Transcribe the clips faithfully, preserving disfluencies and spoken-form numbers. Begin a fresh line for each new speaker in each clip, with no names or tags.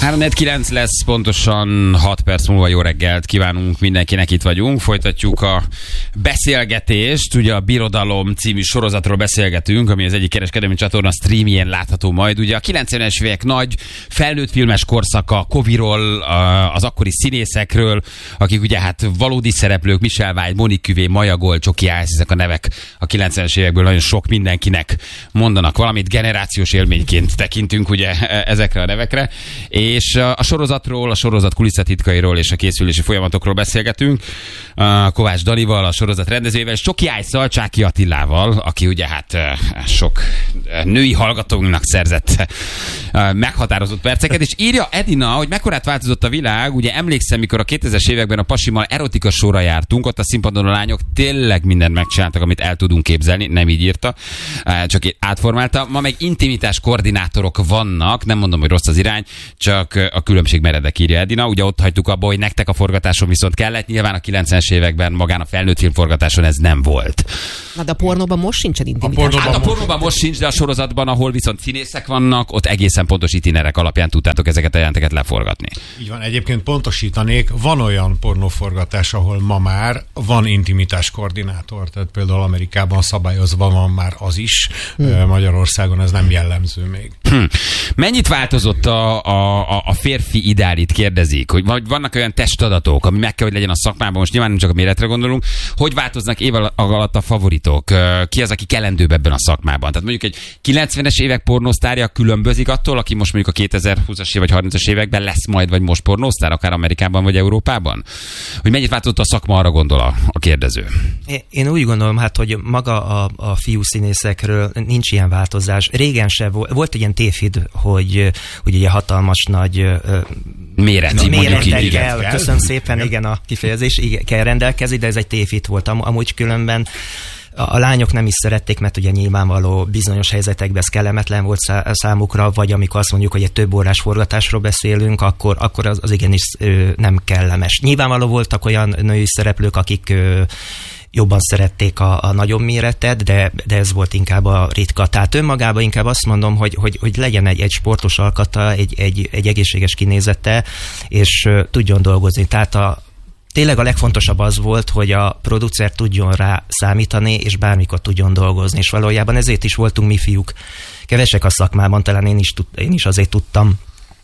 három negyven kilenc lesz, pontosan hat perc múlva. Jó reggelt kívánunk mindenkinek, itt vagyunk. Folytatjuk a beszélgetést. Ugye a Birodalom című sorozatról beszélgetünk, ami az egyik kereskedelmi csatorna streamjén látható majd. Ugye a kilencvenes évek nagy felnőtt filmes korszaka, Koviról, az akkori színészekről, akik ugye hát valódi szereplők, Michel Vágy, Monique Cuvé, Maja Gold, Csoki Ice, ezek a nevek a kilencvenes évekből nagyon sok mindenkinek mondanak valamit, generációs élményként tekintünk ugye ezekre a nevekre. És a sorozatról, a sorozat kulisszatitkairól és a készülési folyamatokról beszélgetünk. Kovács Danival, a sorozat rendezőjével, és Csoki Ice-szal, Csáki Attilával, aki ugye hát sok női hallgatónknak szerzett meghatározott perceket, és írja Edina, hogy mekkorát változott a világ. Ugye emlékszem, mikor a kétezres években a pasimmal erotika sorra jártunk, ott a színpadon a lányok tényleg mindent megcsináltak, amit el tudunk képzelni, nem így írta, csak átformálta. Ma meg intimitás koordinátorok vannak, nem mondom, hogy rossz az irány, csak a különbség meredek, írja Edina. Ugye ott hagytuk abba, hogy nektek a forgatáson viszont kellett. Nyilván a kilencvenes években magán a felnőtt filmforgatáson ez nem volt.
Na, de a pornóban most sincsen intimitás.
A pornóban, hát a pornóban most sincs, de a sorozatban, ahol viszont színészek vannak, ott egészen pontos itinerek alapján tudtátok ezeket a jelenteket leforgatni.
Így van, egyébként pontosítanék, van olyan pornóforgatás, ahol ma már van intimitás koordinátor, tehát például Amerikában szabályozva van már az is, hmm. Magyarországon ez nem jellemző még.
Hmm. Mennyit változott a, a, a férfi ideálit, kérdezik, hogy vannak olyan testadatok, ami meg kell, hogy legyen a szakmában, most nyilván nem csak a méretre gondolunk, hogy változnak év alatt a favoritok, ki az, aki kelendőbb ebben a szakmában. Tehát mondjuk egy kilencvenes évek pornósztárja különbözik attól, aki most mondjuk a kétezer-húszas év vagy harmincas években lesz majd, vagy most pornósztár, akár Amerikában vagy Európában? Hogy mennyit változott a szakma, arra gondol a, a kérdező.
Én úgy gondolom, hát, hogy maga a, a fiú színészekről nincs ilyen változás. Régen se volt, volt egy ilyen tévhit, hogy, hogy ugye hatalmas nagy
méretű,
méretekkel, köszönöm szépen, igen, a kifejezés, igen, kell rendelkezni, de ez egy tévhit volt. Am- amúgy különben a lányok nem is szerették, mert ugye nyilvánvaló bizonyos helyzetekben ez kellemetlen volt számukra, vagy amikor azt mondjuk, hogy egy több órás forgatásról beszélünk, akkor, akkor az, az igenis nem kellemes. Nyilvánvaló voltak olyan női szereplők, akik jobban szerették a, a nagyobb méretet, de, de ez volt inkább a ritka. Tehát önmagában inkább azt mondom, hogy, hogy, hogy legyen egy, egy sportos alkata, egy, egy, egy egészséges kinézete, és uh, tudjon dolgozni. Tehát a Tényleg a legfontosabb az volt, hogy a producer tudjon rá számítani, és bármikor tudjon dolgozni. És valójában ezért is voltunk mi fiúk kevesek a szakmában, talán én is, tud, én is azért tudtam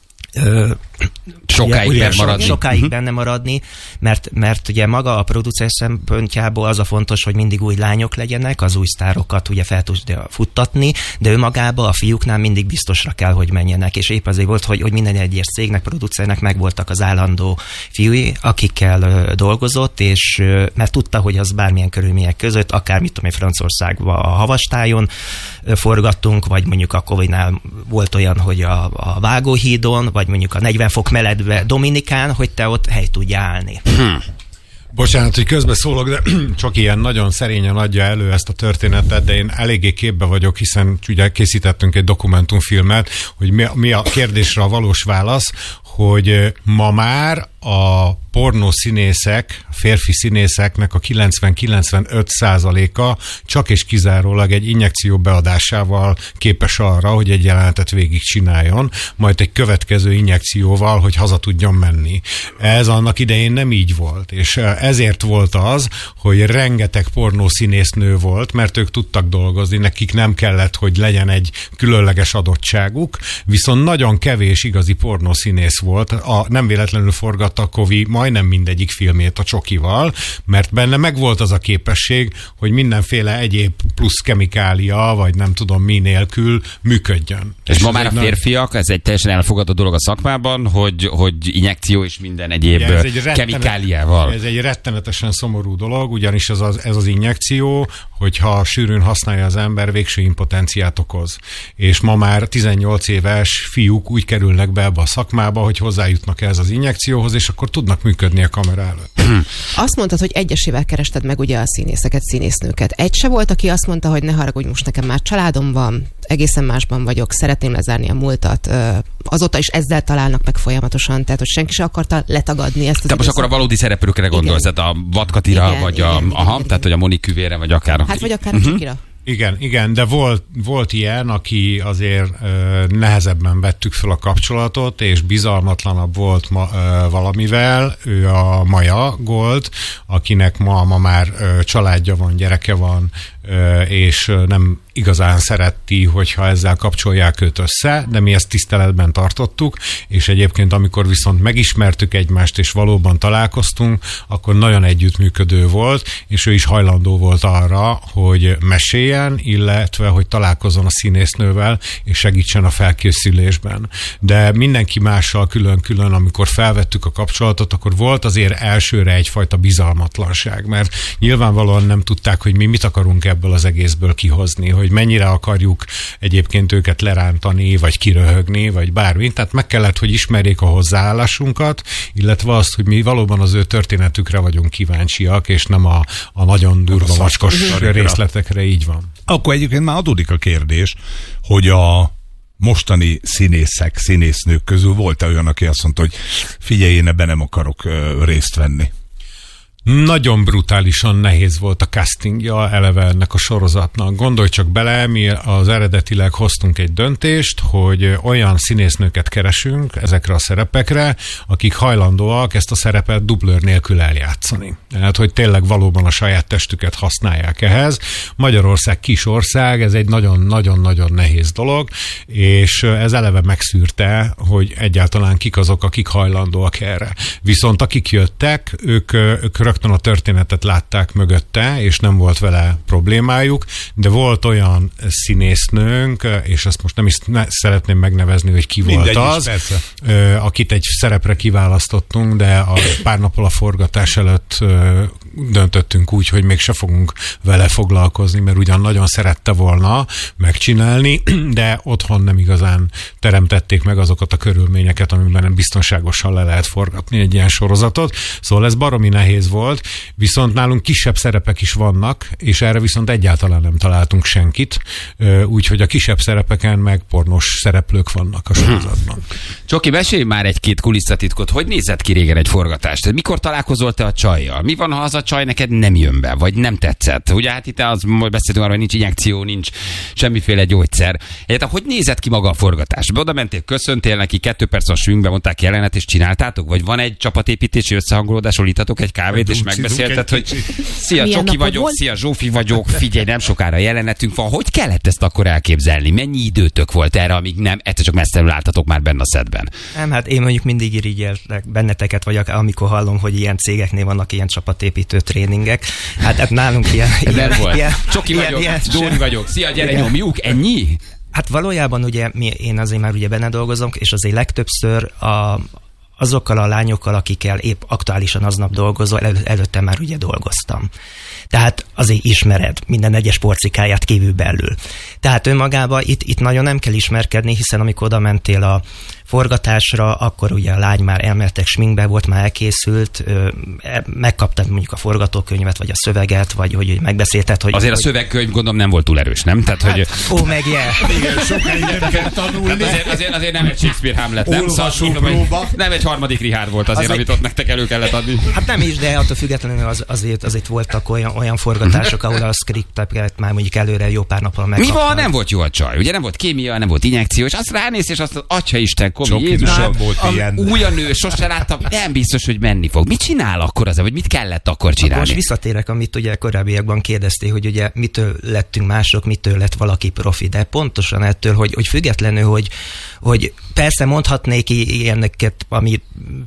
ö,
sokáig
ugye,
benne maradni.
Sokáig
uh-huh.
benne maradni, mert, mert ugye maga a producer szempontjából az a fontos, hogy mindig új lányok legyenek, az új sztárokat ugye fel tudja futtatni, de önmagában a fiúknál mindig biztosra kell, hogy menjenek, és épp azért volt, hogy, hogy minden egyes cégnek, producernek megvoltak az állandó fiúi, akikkel ö, dolgozott, és ö, mert tudta, hogy az bármilyen körülmények között, akár mit tudom én, Franciaországban a Havastájon ö, forgattunk, vagy mondjuk a Kovinál volt olyan, hogy a, a Vágóhídon, vagy mondjuk a negyven fok melegbe Dominikán, hogy te ott hely tudja állni.
Hmm.
Bocsánat, hogy közbeszólok, de csak ilyen nagyon szerényen adja elő ezt a történetet, de én eléggé képbe vagyok, hiszen ugye készítettünk egy dokumentumfilmet, hogy mi a, mi a kérdésre a valós válasz, hogy ma már a pornószínészek, férfi színészeknek a kilencven-kilencvenöt százaléka csak és kizárólag egy injekció beadásával képes arra, hogy egy jelenetet végig csináljon, majd egy következő injekcióval, hogy haza tudjon menni. Ez annak idején nem így volt, és ezért volt az, hogy rengeteg pornószínésznő volt, mert ők tudtak dolgozni, nekik nem kellett, hogy legyen egy különleges adottságuk, viszont nagyon kevés igazi pornószínész volt, a, nem véletlenül forgatta Kovi majdnem mindegyik filmét a Csokival, mert benne megvolt az a képesség, hogy mindenféle egyéb plusz kemikália, vagy nem tudom mi nélkül működjön.
És, és ma már a férfiak, ez egy teljesen elfogadott dolog a szakmában, hogy, hogy injekció és minden egyéb ja, ez egy kemikáliával.
Ez egy rettenetesen szomorú dolog, ugyanis ez az, ez az injekció, hogyha sűrűn használja az ember, végső impotenciát okoz. És ma már tizennyolc éves fiúk úgy kerülnek be ebbe a szakmába, hogy hozzájutnak ehhez az injekcióhoz, és akkor tudnak működni a kamera előtt.
Azt mondtad, hogy egyesével kerested meg ugye a színészeket, színésznőket. Egy se volt, aki azt mondta, hogy ne haragudj, most nekem már családom van, egészen másban vagyok, szeretném lezárni a múltat. Azóta is ezzel találnak meg folyamatosan, tehát hogy senki se akarta letagadni ezt az
Te most akkor a valódi szereplőkre gondolsz, tehát a Vadkatira,
igen,
vagy
igen,
a,
igen,
aha,
igen,
tehát hogy a Monique Cuvére, vagy akár.
Hát vagy akár uh-huh. a Csokira.
Igen, igen, de volt, volt ilyen, aki azért ö, nehezebben vettük fel a kapcsolatot, és bizalmatlanabb volt ma, ö, valamivel. Ő a Maja Gold, akinek ma, ma már ö, családja van, gyereke van, ö, és nem igazán szereti, hogyha ezzel kapcsolják őt össze, de mi ezt tiszteletben tartottuk, és egyébként amikor viszont megismertük egymást, és valóban találkoztunk, akkor nagyon együttműködő volt, és ő is hajlandó volt arra, hogy meséljen, illetve, hogy találkozzon a színésznővel, és segítsen a felkészülésben. De mindenki mással külön-külön, amikor felvettük a kapcsolatot, akkor volt azért elsőre egyfajta bizalmatlanság, mert nyilvánvalóan nem tudták, hogy mi mit akarunk ebből az egészből kihozni, hogy mennyire akarjuk egyébként őket lerántani, vagy kiröhögni, vagy bármi. Tehát meg kellett, hogy ismerjék a hozzáállásunkat, illetve azt, hogy mi valóban az ő történetükre vagyunk kíváncsiak, és nem a, a nagyon durva vaskos részletekre, így van.
Akkor egyébként már adódik a kérdés, hogy a mostani színészek, színésznők közül volt-e olyan, aki azt mondta, hogy figyelj, én ebben nem akarok ö, részt venni?
Nagyon brutálisan nehéz volt a castingja eleve ennek a sorozatnak. Gondolj csak bele, mi az eredetileg hoztunk egy döntést, hogy olyan színésznőket keresünk ezekre a szerepekre, akik hajlandóak ezt a szerepet dublőr nélkül eljátszani. Tehát, hogy tényleg valóban a saját testüket használják ehhez. Magyarország kis ország, ez egy nagyon-nagyon-nagyon nehéz dolog, és ez eleve megszűrte, hogy egyáltalán kik azok, akik hajlandóak erre. Viszont akik jöttek, ők, ők rögtön a történetet látták mögötte, és nem volt vele problémájuk, de volt olyan színésznőnk, és ezt most nem is ne, szeretném megnevezni, hogy ki Mindegy volt az, is, akit egy szerepre kiválasztottunk, de a pár nappal a forgatás előtt döntöttünk úgy, hogy még se fogunk vele foglalkozni, mert ugyan nagyon szerette volna megcsinálni, de otthon nem igazán teremtették meg azokat a körülményeket, amiben nem biztonságosan le lehet forgatni egy ilyen sorozatot. Szóval ez baromi nehéz volt, viszont nálunk kisebb szerepek is vannak, és erre viszont egyáltalán nem találtunk senkit, úgyhogy a kisebb szerepeken meg pornós szereplők vannak a sorozatban.
Csoki, mesélj már egy-két kulisszatitkot, hogy nézett ki régen egy forgatás? Tehát mikor találkozol te a csajjal? Mi van, ha az a csaj neked nem jön be, vagy nem tetszett? Ugye hát itt az, beszéltünk arról, hogy nincs injekció, nincs semmiféle gyógyszer. Egyáltalán hogy nézett ki maga a forgatás? Be oda mentél, köszöntél neki, kettő perc a swingbe, mondták jelenet, és csináltátok? Vagy van egy csapatépítési összehangolódásról, itatok egy kávét, és megbeszélted, hogy szia, milyen Csoki vagyok, volt? Szia, Zsófi vagyok, figyelj, nem sokára jelenetünk van. Hogy kellett ezt akkor elképzelni? Mennyi időtök volt erre, amíg nem, egyszer csak messzelül álltatok már benne a szedben? Nem,
hát én mondjuk mindig irigyelek benneteket, vagy amikor hallom, hogy ilyen cégeknél vannak ilyen csapatépítő tréningek. Hát, hát nálunk ilyen... ilyen,
volt.
ilyen
Csoki ilyen, vagyok, ilyen, Dóri vagyok, szia, gyere, nyomjuk, ennyi?
Hát valójában ugye mi, én azért már ugye benne dolgozom, és azért legtöbbször a azokkal a lányokkal, akikkel épp aktuálisan aznap dolgozol, el, előtte már ugye dolgoztam. Tehát azért ismered minden egyes porcikáját kívül belül. Tehát önmagában itt, itt nagyon nem kell ismerkedni, hiszen amikor oda mentél a forgatásra, akkor ugye a lány már elmertek sminkbe, volt már elkészült, megkaptad mondjuk a forgatókönyvet, vagy a szöveget, vagy hogy megbeszélted, hogy...
Azért
hogy...
a szövegkönyv gondolom nem volt túl erős, nem? Tehát,
hát,
hogy...
Ó, meg jel.
Igen, sokáig nem kell tanulni.
Azért, azért, azért nem egy Shakespeare Hamlet, nem? Szóval, nem egy harmadik Richard volt azért, azért, amit ott nektek elő kellett adni.
Hát nem is, de attól függetlenül az, azért, azért voltak olyan, olyan forgatások, ahol a scriptet már mondjuk előre jó pár nappal megkaptad.
Mi van? Nem volt jó a csaj, ugye nem volt kémia, nem volt injekció, és azt ránéz, és azt atya Isten, komi, Jézus, új a nő, sose láttam, nem biztos, hogy menni fog. Mit csinál akkor az, vagy mit kellett akkor csinálni?
Akkor most visszatérek, amit ugye korábbiakban kérdeztél, hogy ugye mitől lettünk mások, mitől lett valaki profi, de pontosan ettől, hogy, hogy függetlenül, hogy, hogy persze mondhatnék ilyeneket, ami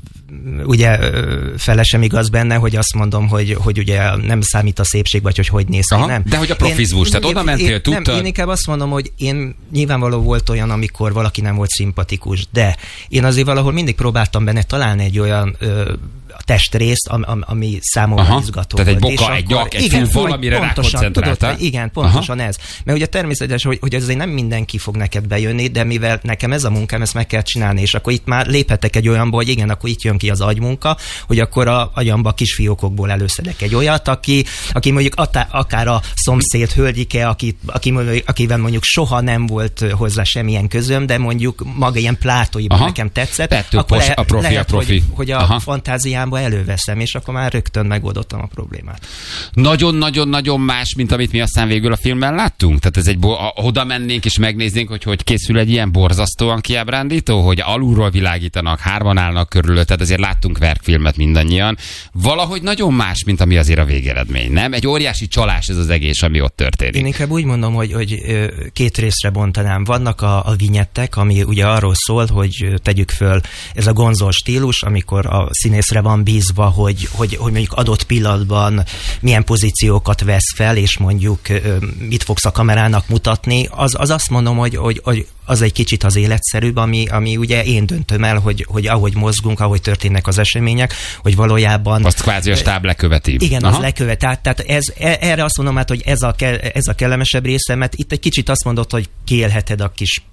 ugye fele sem igaz benne, hogy azt mondom, hogy, hogy ugye nem számít a szépség, vagy hogy hogy néz ki, nem.
De hogy a profizmus, én, tehát oda mentél, én, tudtad?
Nem, én inkább azt mondom, hogy én nyilvánvaló volt olyan, amikor valaki nem volt szimpatikus, de én azért valahol mindig próbáltam benne találni egy olyan ö, testrészt, ami, ami számomra Aha, izgató
tehát
volt.
egy boka, egy nyak, egy
igen,
fúl, amire rákoncentráltál.
Igen, pontosan Aha. ez. Mert ugye természetes, hogy, hogy azért nem mindenki fog neked bejönni, de mivel nekem ez a munkám, ezt meg kell csinálni, és akkor itt már léphetek egy olyanba, hogy igen, akkor itt jön ki az agymunka, hogy akkor a agyamba kis fiókokból előszedek egy olyat, aki, aki mondjuk atá, akár a szomszéd hölgyike, aki, aki, akivel mondjuk soha nem volt hozzá semmilyen közöm, de mondjuk maga ilyen plátóiban Aha. nekem tetszett,
Tettő
akkor
pos,
le,
a profi,
lehet,
a profi.
hogy, hogy a
Aha.
fantáziámba előveszem, és akkor már rögtön megoldottam a problémát.
Nagyon-nagyon-nagyon más, mint amit mi aztán végül a filmben láttunk? Tehát ez egy, bo- oda mennénk és megnéznénk, hogy hogy készül egy ilyen borzasztóan kiábrándító, hogy alulról világítanak, hárman állnak körülött, tehát azért láttunk verkfilmet mindannyian. Valahogy nagyon más, mint ami azért a végeredmény, nem? Egy óriási csalás ez az egész, ami ott történik.
Én inkább úgy mondom, hogy, hogy két részre bontanám. Vannak a, a vinyettek, ami ugye arról szól, hogy tegyük föl ez a gonzol stílus, amikor a színészre van bízva, hogy, hogy, hogy mondjuk adott pillanatban milyen pozíciókat vesz fel, és mondjuk mit fogsz a kamerának mutatni. Az, az azt mondom, hogy, hogy, hogy az egy kicsit az életszerűbb, ami, ami ugye én döntöm el, hogy, hogy ahogy mozgunk, ahogy történnek az események, hogy valójában...
Azt kvázi a stáb leköveti.
Igen,
Aha.
az lekövet. Tehát, tehát ez, erre azt mondom, hát, hogy ez a, ez a kellemesebb része, mert itt egy kicsit azt mondod, hogy kiélheted a kis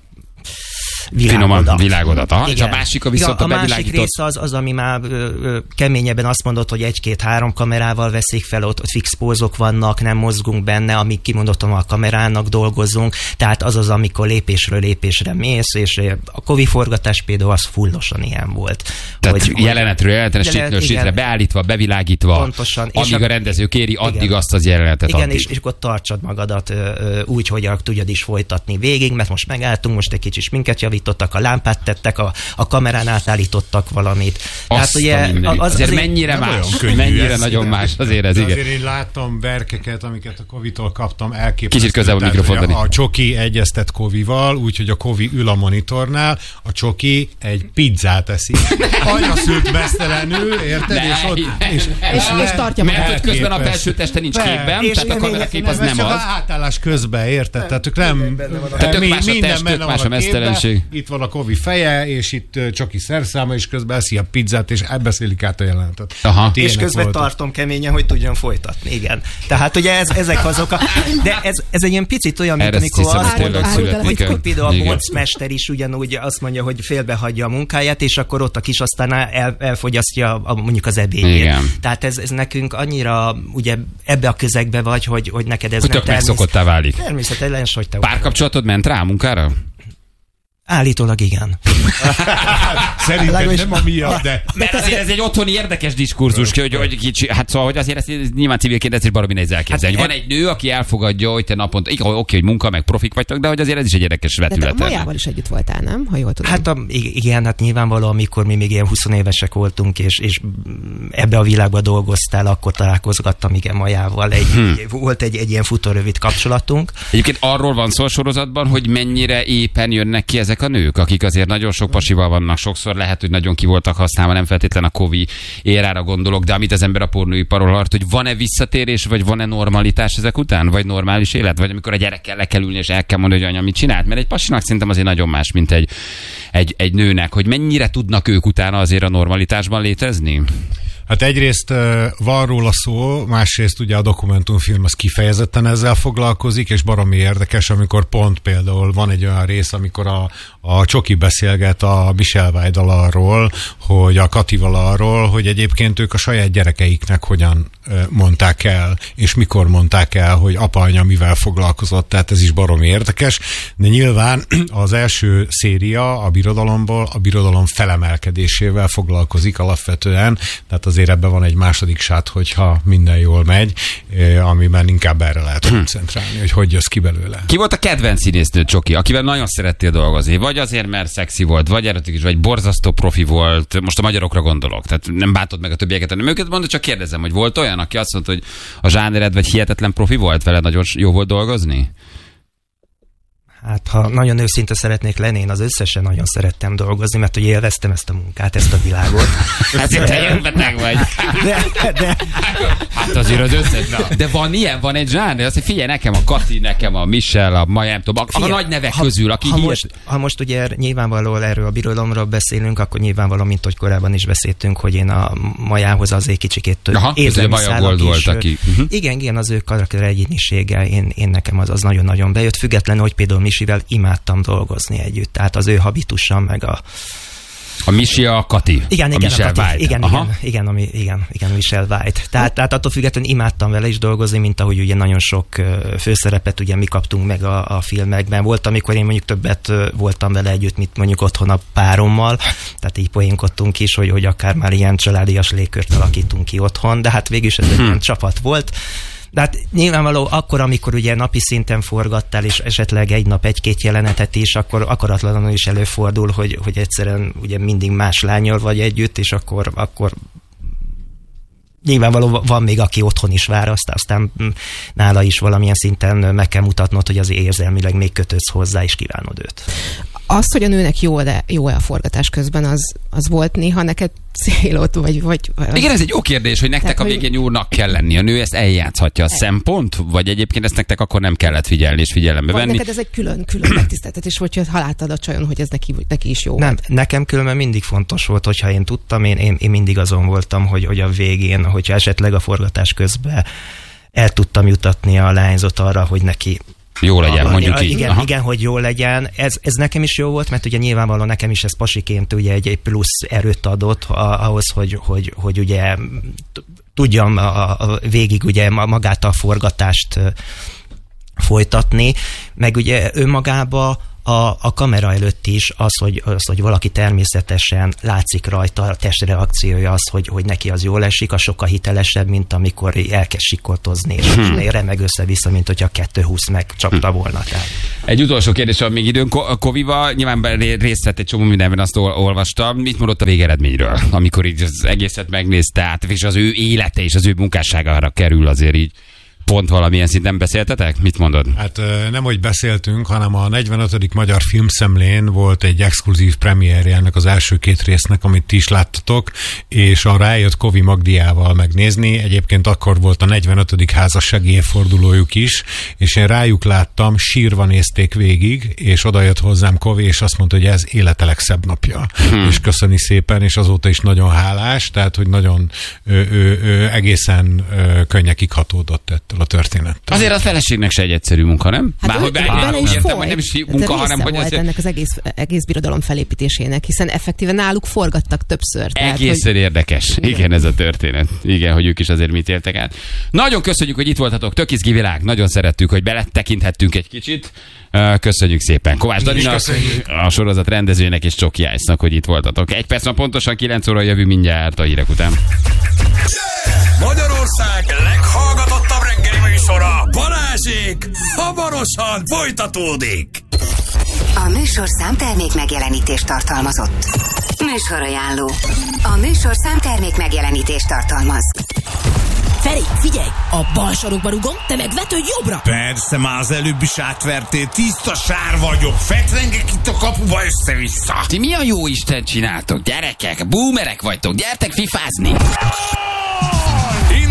világodat.
Finoman világodat. Aha, és a másik a viszont
ja,
a,
a másik
bevilágított...
része az, az, ami már ö, ö, keményebben azt mondott, hogy egy-két-három kamerával veszik fel, ott, ott fix pózok vannak, nem mozgunk benne, amíg kimondottam a kamerának dolgozunk, tehát az az, amikor lépésről lépésre mész, és a Kovi forgatás például az fullosan ilyen volt.
Tehát
hogy,
jelenetről jelenetre,
jelenet,
sítről sítre, beállítva, bevilágítva,
pontosan.
amíg
és
a rendező kéri, addig
igen.
azt az jelenetet
Igen,
addig.
és, és akkor tartsad magadat ö, ö, úgy, hogy tudjad is folytatni végig, mert most megálltunk, most egy kicsit minket javítottak, a lámpát tettek, a, a kamerán átállítottak valamit.
Tehát ugye az, azért, azért mennyire más, mennyire ez, nagyon más azért ez, igen.
Azért én láttam verkeket, amiket a Kovitól kaptam, elképesztő.
Kicsit közel a mikrofondani.
A Csoki egyeztet Kovival, úgyhogy a Kovi ül a monitornál, a Csoki egy pizzát eszik. Anyaszült mesztelenül, érted?
Ne,
és, ott,
ne,
és, és, és tartja
mert
magát.
hogy közben a felső teste nincs képben,
és
tehát a kamerakép az nem az.
Átállás közben, érted? Tehát ők nem...
Tehát tök más a test, tök más a mesztelenség.
Itt van a Kovi feje, és itt Csoki szerszáma, és közben eszi a pizzát, és beszélik át a jelentet.
Hát és közben voltak. Tartom keményen, hogy tudjon folytatni, igen. Tehát ugye ez, ezek azok a... De ez, ez egy ilyen picit olyan, mint amikor
hiszem,
azt mondod, hogy, hogy például a boncmester is ugyanúgy azt mondja, hogy félbehagyja a munkáját, és akkor ott a kis aztán el, elfogyasztja a, mondjuk az ebédjét. Igen. Tehát ez, ez nekünk annyira ugye ebbe a közegbe vagy, hogy, hogy neked ez
hogy
nem
természet... megszokottá válik.
Természetesen, hogy te...
Párkapcsolatod ment rá a munkára?
Állítólag igen.
Szerintem nem a miatt, de...
Mert azért ez egy otthoni érdekes diskurzus, hogy, hogy kicsi, hát szóval, hogy azért ezt nyilván civilként ezt is baromi nehéz elképzelni. Hát, van egy nő, aki elfogadja, hogy te naponta, oké, okay, hogy munka, meg profik vagytok, de hogy azért ez is egy érdekes vetülete.
De te Majával is együtt voltál, nem? Ha jól tudom.
Hát a, igen, hát nyilvánvalóan, amikor mi még ilyen huszonévesek voltunk, és, és ebbe a világba dolgoztál, akkor találkozgattam igen Majával. Egy, hmm. Volt egy, egy ilyen futórövid kapcsolatunk.
Egyébként arról van szó a sorozatban, hogy mennyire éppen jönnek ki ezek a nők, akik azért nagyon sok pasival vannak, sokszor lehet, hogy nagyon ki voltak használva, nem feltétlen a Kovi érára gondolok, de amit az ember a pornóiparról hallott, hogy van-e visszatérés, vagy van-e normalitás ezek után, vagy normális élet, vagy amikor a gyerekkel le kell ülni, és el kell mondani, hogy anya mit csinált, mert egy pasinak szerintem azért nagyon más, mint egy, egy, egy nőnek, hogy mennyire tudnak ők utána azért a normalitásban létezni?
Hát egyrészt van róla szó, másrészt ugye a dokumentumfilm az kifejezetten ezzel foglalkozik, és baromi érdekes, amikor pont például van egy olyan rész, amikor a, a Csoki beszélget a Michelle Weidel arról, hogy a Katival arról, hogy egyébként ők a saját gyerekeiknek hogyan mondták el, és mikor mondták el, hogy apa, anya mivel foglalkozott, tehát ez is baromi érdekes, de nyilván az első széria a birodalomból a birodalom felemelkedésével foglalkozik alapvetően, tehát azért ebben van egy második sát, hogyha minden jól megy, amiben inkább erre lehet koncentrálni, hogy hogy jössz ki belőle.
Ki volt a kedvenc színésznő, Csoki, akivel nagyon szerettél dolgozni? Vagy azért, mert szexi volt, vagy erotikus, vagy borzasztó profi volt, most a magyarokra gondolok, tehát nem bántod meg a többieket, hanem őket mondod, csak kérdezem, hogy volt olyan, aki azt mondta, hogy a zsánered vagy hihetetlen profi volt, vele nagyon jó volt dolgozni?
Hát, ha nagyon őszinte szeretnék lenni, én az összesen nagyon szerettem dolgozni, mert hogy élveztem ezt a munkát, ezt a világot.
Hát te jó beteg vagy.
De, de...
Hát azért az összes. Na. De van ilyen, van egy zsáner, azt mondja, figyelj, nekem a Kati, nekem a Michelle, a Maja, nem tudom, a, figyelj, a nagy nevek ha, közül, aki
ha
hihet...
most, ha most ugye nyilvánvalóan erről a birodalomról beszélünk, akkor nyilvánvalóan, mint hogy korábban is beszéltünk, hogy én a Majához azért kicsikét több
érzelmi szálak is. Aki. Uh-huh.
Igen, igen, az ő karakter egyénisége, én, én nekem az, az nagyon-nagyon bejött, függetlenül, hogy például Misivel imádtam dolgozni együtt. Tehát az ő habitusa, meg a
A Misi a Kati.
Igen,
a
igen,
Michelle
a Kati,
White.
igen,
Aha.
igen, igen, ami, igen, igen, Michelle White. Tehát, tehát attól függetlenül imádtam vele is dolgozni, mint ahogy ugye nagyon sok főszerepet ugye mi kaptunk meg a, a filmekben. Volt, amikor én mondjuk többet voltam vele együtt, mint mondjuk otthon a párommal, tehát így poénkodtunk is, hogy, hogy akár már ilyen családias légkört alakítunk ki otthon, de hát végül is ez egy hmm. ilyen csapat volt. De hát nyilvánvaló akkor, amikor ugye napi szinten forgattál, és esetleg egy nap egy-két jelenetet is, akkor akaratlanul is előfordul, hogy, hogy egyszerűen ugye mindig más lánnyal vagy együtt, és akkor, akkor nyilvánvaló van még, aki otthon is vár, aztán, aztán nála is valamilyen szinten meg kell mutatnod, hogy az érzelmileg még kötődsz hozzá, és kívánod őt.
Az, hogy a nőnek jó, de jó-e a forgatás közben, az, az volt néha neked célod, vagy... vagy
igen, ez egy jó kérdés, hogy nektek
tehát,
a végén jónak kell lenni. A nő ezt eljátszhatja. A szempont? Vagy egyébként ezt nektek akkor nem kellett figyelni és figyelembe
vagy
venni?
neked ez egy külön, külön megtiszteltetés, vagy ha láttad a csajon, hogy ez neki, neki is jó
Nem,
volt.
nekem különben mindig fontos volt, hogyha én tudtam, én, én, én mindig azon voltam, hogy, hogy a végén, hogyha esetleg a forgatás közben el tudtam jutatni a lányzót arra, hogy neki
jó legyen,
a,
mondjuk
a,
így.
Igen, igen, hogy jó legyen. Ez, ez nekem is jó volt, mert ugye nyilvánvalóan nekem is ez pasiként ugye egy, egy plusz erőt adott a, ahhoz, hogy, hogy, hogy ugye tudjam a, a végig ugye magát a forgatást folytatni, meg ugye önmagába A, a kamera előtt is az hogy, az, hogy valaki természetesen látszik rajta, a testreakciója az, hogy, hogy neki az jól esik, az sokkal hitelesebb, mint amikor elkezd sikoltozni, és hmm. remeg össze-vissza, mint hogyha kettő húsz megcsapta volna. Tehát.
Egy utolsó kérdés, van még időn. Kovival nyilván részt vett egy csomó mindenben, azt olvastam. Mit mondott a végeredményről, amikor így az egészet megnézte át, és az ő élete és az ő munkásságára kerül azért így? Pont valamilyen szinten beszéltetek? Mit mondod?
Hát nem, hogy beszéltünk, hanem a negyvenötödik Magyar Filmszemlén volt egy exkluzív premierje ennek az első két résznek, amit ti is láttatok, és arra eljött Kovi Magdiával megnézni. Egyébként akkor volt a negyvenötödik házassági évfordulójuk is, és én rájuk láttam, sírva nézték végig, és oda jött hozzám Kovi, és azt mondta, hogy ez élete legszebb napja. Hmm. És köszöni szépen, és azóta is nagyon hálás, tehát, hogy nagyon ő, ő, ő egészen ő, könnyekig hatódott ettől a történet.
Azért a feleségnek se egy egyszerű munka, nem?
Hát
Már hogy
bele is
értem,
folyt.
hogy nem is munka,
hát
hanem hogy
volt
azért...
ennek az egész, egész birodalom felépítésének, hiszen effektíven náluk forgattak többször. Tehát,
Egészen
hogy...
érdekes. Igen. Igen, ez a történet. Igen, hogy ők is azért mit éltek át. Nagyon köszönjük, hogy itt voltatok. Tök izgi világ. Nagyon szerettük, hogy beletekinthettünk egy kicsit. Köszönjük szépen. Kovács Daninak, a sorozat rendezőjének és Csoki Ice-nak, hogy itt voltatok. Egy perc van pontosan, kilenc óra jövő mindjárt a hírek után.
Magyarország leghallgatottabb reggeli műsora, Balázsék, hamarosan folytatódik.
A műsor számtermék megjelenítést tartalmazott. Műsorajánló. A műsor számtermék megjelenítést tartalmaz.
Feri, figyelj! A bal sarokba rugom, te meg vetődj jobbra!
Persze, már az előbb is átvertél, tiszta sár vagyok, fetrengek itt a kapuba össze-vissza.
Ti mi a jó Isten csináltok, gyerekek? Boomerek vagytok, gyertek fifázni!